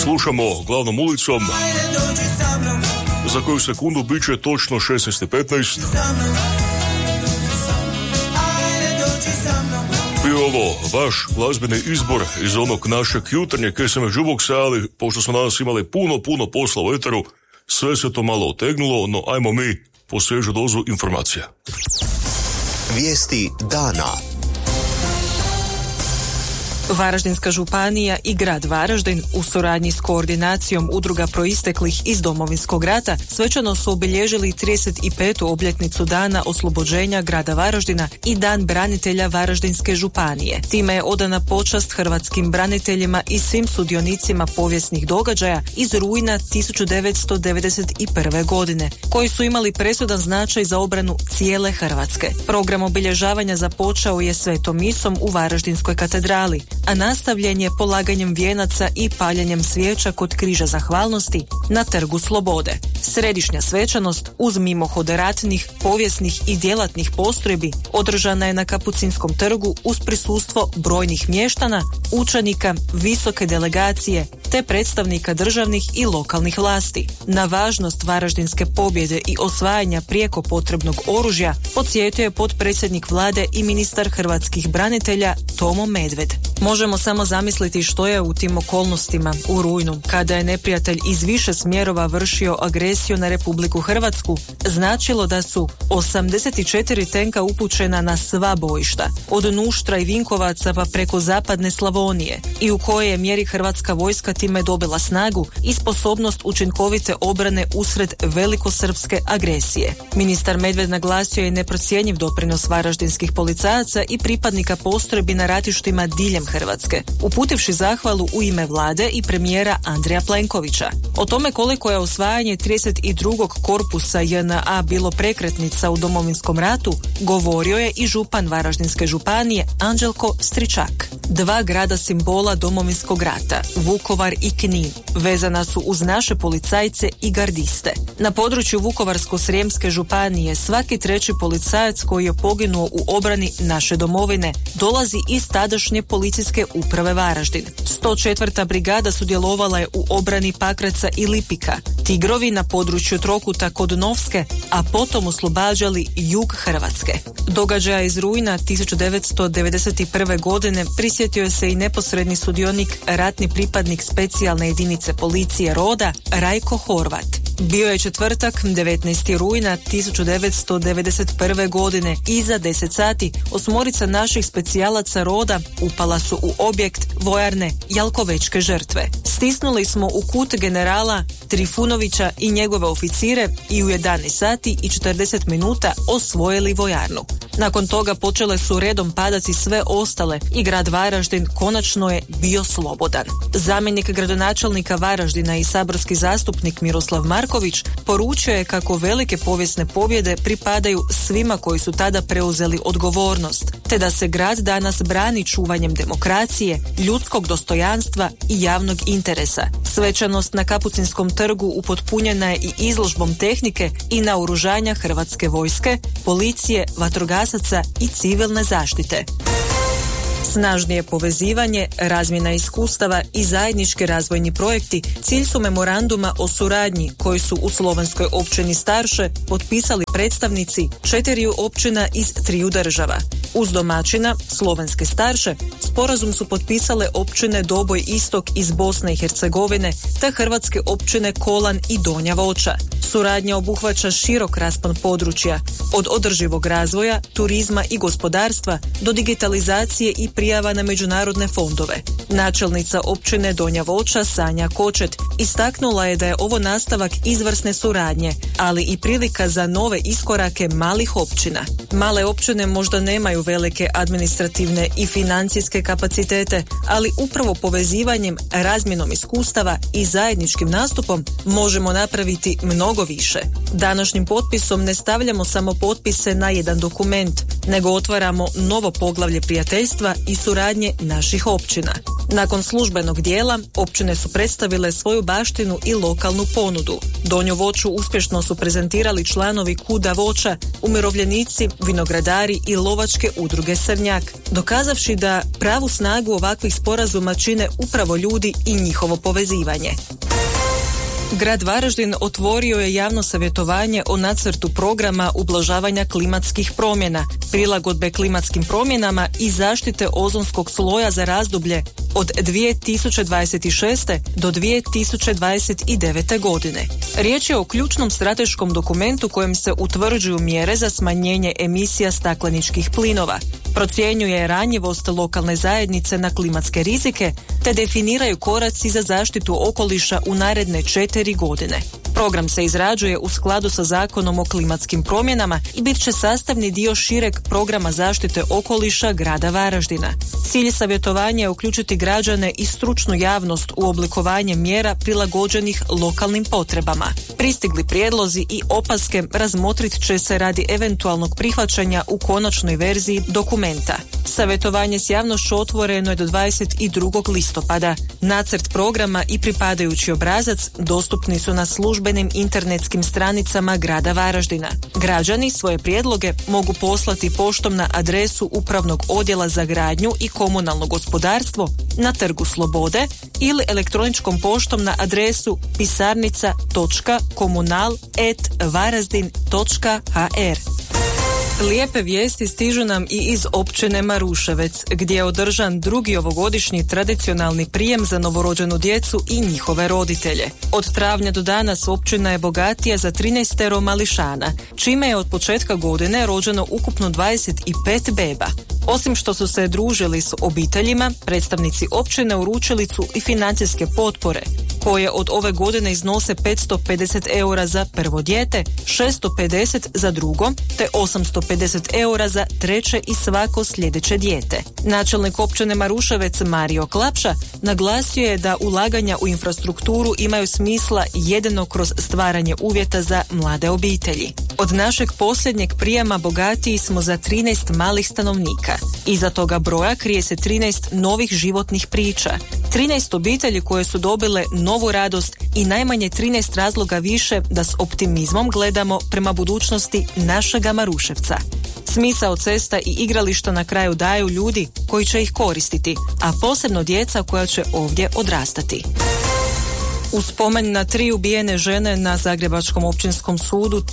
slušamo glavnom ulicom, za koju sekundu bit će točno 16:15. Bio ovo vaš glazbeni izbor iz onog našeg jutarnjeg SMS jukeboxa, ali pošto smo danas imali puno posla u eteru, sve se to malo otegnulo, no ajmo mi po svježu dozu informacija. Vijesti dana. Varaždinska županija i grad Varaždin u suradnji s koordinacijom udruga proisteklih iz Domovinskog rata svečano su obilježili 35. obljetnicu dana oslobođenja grada Varaždina i Dan branitelja Varaždinske županije. Time je odana počast hrvatskim braniteljima i svim sudionicima povijesnih događaja iz rujna 1991. godine, koji su imali presudan značaj za obranu cijele Hrvatske. Program obilježavanja započeo je svetom misom u Varaždinskoj katedrali, a nastavljen je polaganjem vijenaca i paljenjem svijeća kod križa zahvalnosti na Trgu Slobode. Središnja svečanost uz mimohode ratnih, povijesnih i djelatnih postrojbi održana je na Kapucinskom trgu uz prisustvo brojnih mještana, učenika, visoke delegacije te predstavnika državnih i lokalnih vlasti. Na važnost varaždinske pobjede i osvajanja prijeko potrebnog oružja podsjetio je potpredsjednik vlade i ministar hrvatskih branitelja Tomo Medved. Možemo samo zamisliti što je u tim okolnostima u rujnu, kada je neprijatelj iz više smjerova vršio agresiju na Republiku Hrvatsku, značilo da su 84 tenka upućena na sva bojišta, od Nuštra i Vinkovaca pa preko zapadne Slavonije, i u kojoj je mjeri hrvatska vojska time dobila snagu i sposobnost učinkovite obrane usred velikosrpske agresije. Ministar Medved naglasio je neprocjenjiv doprinos varaždinskih policajaca i pripadnika postrojbi na ratištima diljem Hrvatske, uputivši zahvalu u ime vlade i premijera Andreja Plenkovića. O tome koliko je osvajanje 32. korpusa JNA bilo prekretnica u Domovinskom ratu, govorio je i župan Varaždinske županije Anđelko Stričak. Dva grada simbola Domovinskog rata, Vukovar i Knin, vezana su uz naše policajce i gardiste. Na području Vukovarsko-srijemske županije svaki treći policajac koji je poginuo u obrani naše domovine dolazi iz tadašnje policijske uprave Varaždin. 104. brigada sudjelovala je u obrani Pakraca i Lipika, Tigrovi na području Trokuta kod Novske, a potom oslobađali jug Hrvatske. Događaja iz rujna 1991. godine prisjetio se i neposredni sudionik, ratni pripadnik specijalne jedinice policije Roda, Rajko Horvat. Bio je četvrtak, 19. rujna 1991. godine. Iza 10 sati osmorica naših specijalaca Roda upala su u objekt vojarne Jalkovečke žrtve. Stisnuli smo u kut generala Trifunovića i njegove oficire i u 11 sati i 40 minuta osvojili vojarnu. Nakon toga počele su redom padati sve ostale i grad Varaždin konačno je bio slobodan. Zamjenik gradonačelnika Varaždina i saborski zastupnik Miroslav Marković poručio je kako velike povijesne pobjede pripadaju svima koji su tada preuzeli odgovornost, te da se grad danas brani čuvanjem demokracije, ljudskog dostojanstva i javnog interesa. Svečanost na Kapucinskom trgu upotpunjena je i izložbom tehnike i naoružanja Hrvatske vojske, policije, vatrogasaca i civilne zaštite. Snažnije povezivanje, razmjena iskustava i zajednički razvojni projekti cilj su memoranduma o suradnji koji su u slovenskoj općini Starše potpisali predstavnici 4 općina iz 3 država. Uz domaćina, slovenske Starše, sporazum su potpisale općine Doboj Istok iz Bosne i Hercegovine te hrvatske općine Kolan i Donja Voća. Suradnja obuhvaća širok raspon područja, od održivog razvoja, turizma i gospodarstva do digitalizacije i prijava na međunarodne fondove. Načelnica općine Donja Voća Sanja Kočet istaknula je da je ovo nastavak izvrsne suradnje, ali i prilika za nove iskorake malih općina. Male općine možda nemaju velike administrativne i financijske kapacitete, ali upravo povezivanjem, razmjenom iskustava i zajedničkim nastupom možemo napraviti mnogo više. Današnjim potpisom ne stavljamo samo potpise na jedan dokument, nego otvaramo novo poglavlje prijateljstva i suradnje naših općina. Nakon službenog dijela, općine su predstavile svoju baštinu i lokalnu ponudu. Donju voću uspješno su prezentirali članovi Kuda voća, umirovljenici, vinogradari i lovačke udruge Srnjak, dokazavši da pravu snagu ovakvih sporazuma čine upravo ljudi i njihovo povezivanje. Grad Varaždin otvorio je javno savjetovanje o nacrtu programa ublažavanja klimatskih promjena, prilagodbe klimatskim promjenama i zaštite ozonskog sloja za razdoblje od 2026. do 2029. godine. Riječ je o ključnom strateškom dokumentu kojem se utvrđuju mjere za smanjenje emisija stakleničkih plinova, procjenjuje ranjivost lokalne zajednice na klimatske rizike te definiraju koraci za zaštitu okoliša u naredne 4 godine. Program se izrađuje u skladu sa Zakonom o klimatskim promjenama i bit će sastavni dio šireg programa zaštite okoliša grada Varaždina. Cilj savjetovanja je uključiti građane i stručnu javnost u oblikovanje mjera prilagođenih lokalnim potrebama. Pristigli prijedlozi i opaske razmotrit će se radi eventualnog prihvaćanja u konačnoj verziji dokumenta. Savjetovanje s javnošću otvoreno je do 22. listopada. Nacrt programa i pripadajući obrazac dostupni su na službenim internetskim stranicama grada Varaždina. Građani svoje prijedloge mogu poslati poštom na adresu Upravnog odjela za gradnju i komunalno gospodarstvo na Trgu Slobode ili elektroničkom poštom na adresu pisarnica.komunal@varazdin.hr. Lijepe vijesti stižu nam i iz općine Maruševec, gdje je održan drugi ovogodišnji tradicionalni prijem za novorođenu djecu i njihove roditelje. Od travnja do danas općina je bogatija za 13 mališana, čime je od početka godine rođeno ukupno 25 beba. Osim što su se družili s obiteljima, predstavnici općine uručili su i financijske potpore, koje od ove godine iznose 550 eura za prvo dijete, 650 za drugo, te 850 eura za treće i svako sljedeće dijete. Načelnik općine Maruševec Mario Klapša naglasio je da ulaganja u infrastrukturu imaju smisla jedino kroz stvaranje uvjeta za mlade obitelji. Od našeg posljednjeg prijema bogatiji smo za 13 malih stanovnika. Iza toga broja krije se 13 novih životnih priča, 13 obitelji koje su dobile novu radost i najmanje 13 razloga više da s optimizmom gledamo prema budućnosti našega Maruševca. Smisao cesta i igrališta na kraju daju ljudi koji će ih koristiti, a posebno djeca koja će ovdje odrastati. U spomen na 3 ubijene žene na Zagrebačkom općinskom sudu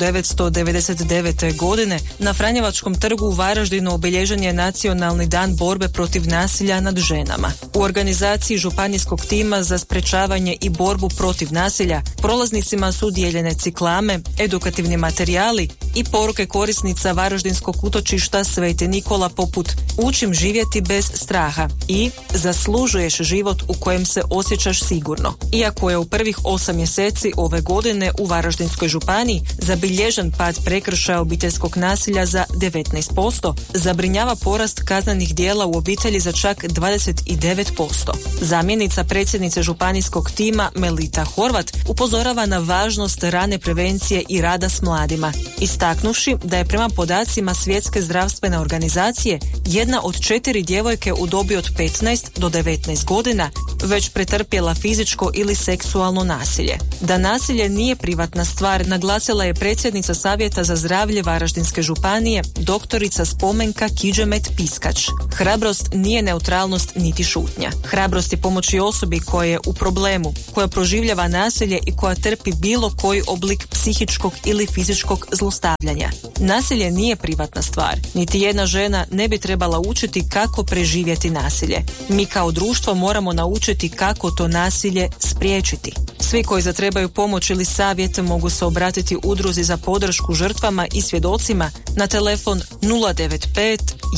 1999. godine na Franjevačkom trgu u Varaždinu obilježen je Nacionalni dan borbe protiv nasilja nad ženama. U organizaciji županijskog tima za sprečavanje i borbu protiv nasilja prolaznicima su dijeljene ciklame, edukativni materijali i poruke korisnica Varaždinskog utočišta Sveti Nikola poput "Učim živjeti bez straha" i "Zaslužuješ život u kojem se osjećaš sigurno". Iako je u prvih 8 mjeseci ove godine u Varaždinskoj županiji zabilježen pad prekršaja obiteljskog nasilja za 19%, zabrinjava porast kaznenih djela u obitelji za čak 29%. Zamjenica predsjednice županijskog tima Melita Horvat upozorava na važnost rane prevencije i rada s mladima, istaknuvši da je prema podacima Svjetske zdravstvene organizacije 1 od 4 djevojke u dobi od 15 do 19 godina već pretrpjela fizičko ili seksualno nasilje. Da nasilje nije privatna stvar, naglasila je predsjednica Savjeta za zdravlje Varaždinske županije, doktorica Spomenka Kiđemet-Piskač. Hrabrost nije neutralnost niti šutnja. Hrabrost je pomoći osobi koja je u problemu, koja proživljava nasilje i koja trpi bilo koji oblik psihičkog ili fizičkog zlostavljanja. Nasilje nije privatna stvar. Niti jedna žena ne bi trebala učiti kako preživjeti nasilje. Mi kao društvo moramo naučiti kako to nasilje spriječiti. Svi koji zatrebaju pomoć ili savjet mogu se obratiti udruzi za podršku žrtvama i svjedocima na telefon 095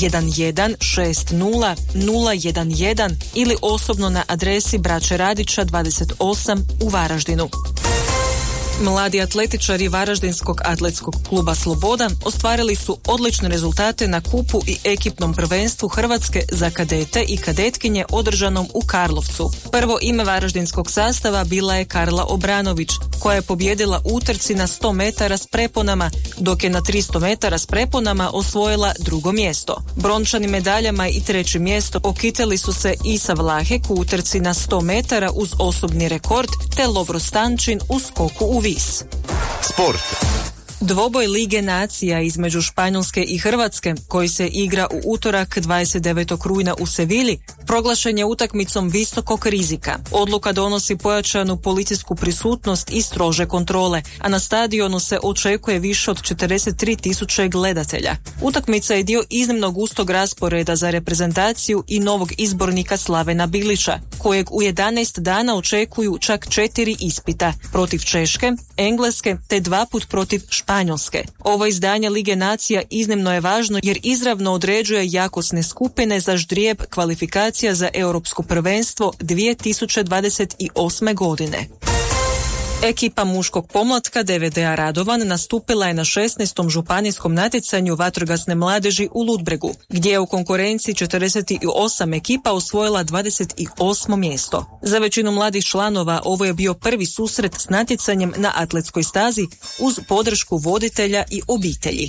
1160 011 ili osobno na adresi Braće Radića 28 u Varaždinu. Mladi atletičari Varaždinskog atletskog kluba Sloboda ostvarili su odlične rezultate na kupu i ekipnom prvenstvu Hrvatske za kadete i kadetkinje održanom u Karlovcu. Prvo ime varaždinskog sastava bila je Karla Obranović, koja je pobijedila u utrci na 100 metara s preponama, dok je na 300 metara s preponama osvojila drugo mjesto. Brončanim medaljama i treće mjesto okitili su se Isa Vlahek u utrci na 100 metara uz osobni rekord, te Lovro Stančin u skoku u vis. Sport. Dvoboj Lige nacija između Španjolske i Hrvatske, koji se igra u utorak 29. rujna u Sevilji, proglašen je utakmicom visokog rizika. Odluka donosi pojačanu policijsku prisutnost i strože kontrole, a na stadionu se očekuje više od 43.000 gledatelja. Utakmica je dio iznimno gustog rasporeda za reprezentaciju i novog izbornika Slavena Bilića, kojeg u 11 dana očekuju čak 4 ispita protiv Češke, Engleske te 2 put protiv Španjolske. Ovo izdanje Lige nacija iznimno je važno jer izravno određuje jakosne skupine za ždrijeb kvalifikacija za Europsko prvenstvo 2028. godine. Ekipa muškog pomlatka DVD-a Radovan nastupila je na 16. županijskom natjecanju vatrogasne mladeži u Ludbregu, gdje je u konkurenciji 48 ekipa osvojila 28. mjesto. Za većinu mladih članova ovo je bio prvi susret s natjecanjem na atletskoj stazi uz podršku voditelja i obitelji.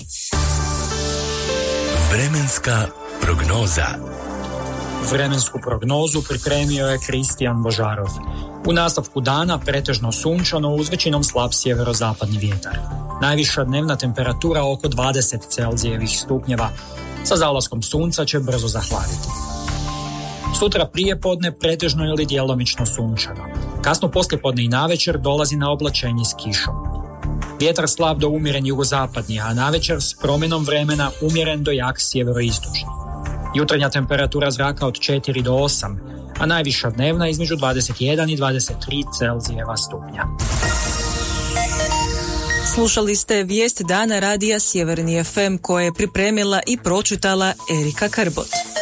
Vremenska prognoza. Vremensku prognozu pripremio je Kristijan Božarov. U nastavku dana pretežno sunčano uz većinom slab sjeverozapadni vjetar. Najviša dnevna temperatura oko 20 Celzijevih stupnjeva. Sa zalaskom sunca će brzo zahladiti. Sutra prijepodne pretežno ili djelomično sunčano. Kasno poslijepodne i navečer dolazi na oblačenje s kišom. Vjetar slab do umjeren jugozapadni, a navečer s promjenom vremena umjeren do jak sjeveroistočni. Jutarnja temperatura zraka od 4 do 8, a najviša dnevna između 21 i 23 Celzijeva stupnja. Slušali ste vijest dana radija Sjeverni FM koje je pripremila i pročitala Erika Krbot.